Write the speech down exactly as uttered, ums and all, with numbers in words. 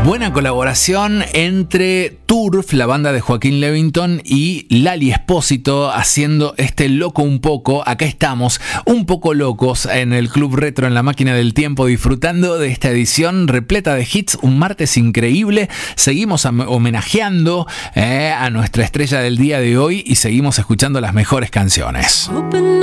Buena colaboración entre Turf, la banda de Joaquín Levington, y Lali Espósito haciendo este Loco un poco. Acá estamos, un poco locos, en el Club Retro, en la máquina del tiempo, disfrutando de esta edición repleta de hits. Un martes increíble. Seguimos homenajeando eh, a nuestra estrella del día de hoy y seguimos escuchando las mejores canciones.